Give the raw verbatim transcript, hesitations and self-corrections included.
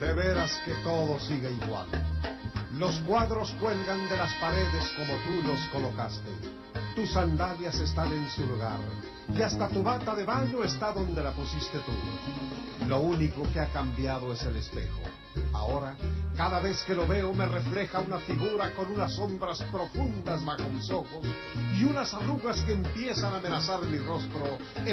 De veras que todo sigue igual. Los cuadros cuelgan de las paredes como tú los colocaste. Tus sandalias están en su lugar. Y hasta tu bata de baño está donde la pusiste tú. Lo único que ha cambiado es el espejo. Ahora, cada vez que lo veo me refleja una figura con unas sombras profundas bajo mis ojos y unas arrugas que empiezan a amenazar mi rostro